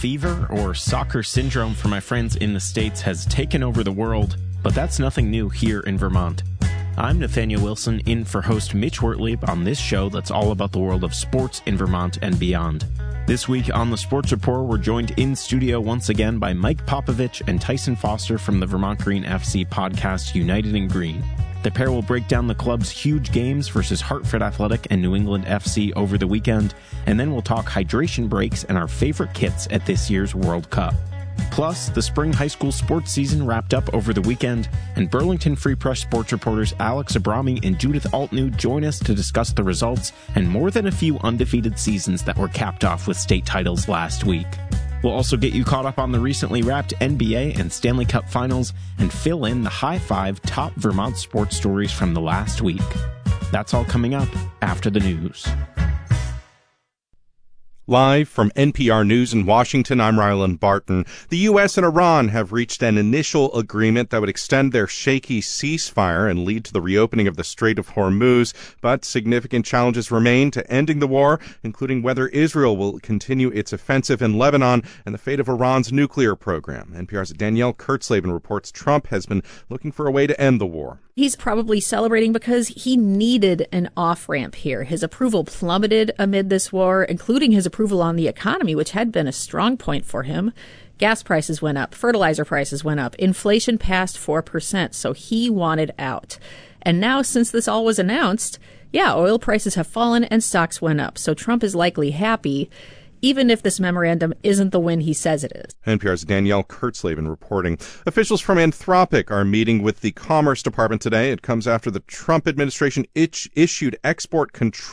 fever, or soccer syndrome for my friends in the States, has taken over the world, but that's nothing new here in Vermont. I'm Nathaniel Wilson, in for host Mitch Wertlieb on this show that's all about the world of sports in Vermont and beyond. This week on the Sports Report, we're joined in studio once again by Mike Popovich and Tyson Foster from the Vermont Green FC podcast United in Green. The pair will break down the club's huge games versus Hartford Athletic and New England FC over the weekend, and then we'll talk hydration breaks and our favorite kits at this year's World Cup. Plus, the spring high school sports season wrapped up over the weekend, and Burlington Free Press sports reporters Alex Abrami and Judith Altnew join us to discuss the results and more than a few undefeated seasons that were capped off with state titles last week. We'll also get you caught up on the recently wrapped NBA and Stanley Cup finals and fill in the high five top Vermont sports stories from the last week. That's all coming up after the news. Live from NPR News in Washington, I'm Rylan Barton. The U.S. and Iran have reached an initial agreement that would extend their shaky ceasefire and lead to the reopening of the Strait of Hormuz, but significant challenges remain to ending the war, including whether Israel will continue its offensive in Lebanon and the fate of Iran's nuclear program. NPR's Danielle Kurtzleben reports Trump has been looking for a way to end the war. He's probably celebrating because he needed an off-ramp here. His approval plummeted amid this war, including his approval on the economy, which had been a strong point for him. Gas prices went up, fertilizer prices went up, inflation passed 4%, so he wanted out. And now, since this all was announced, oil prices have fallen and stocks went up, so Trump is likely happy, even if this memorandum isn't the win he says it is. NPR's Danielle Kurtzleben reporting. Officials from Anthropic are meeting with the Commerce Department today. It comes after the Trump administration issued export control